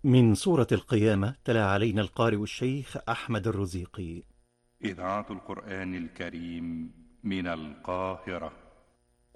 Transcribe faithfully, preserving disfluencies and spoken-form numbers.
من سورة القيامة تلا علينا القارئ الشيخ أحمد الرزيقي. إذاعة القرآن الكريم من القاهرة.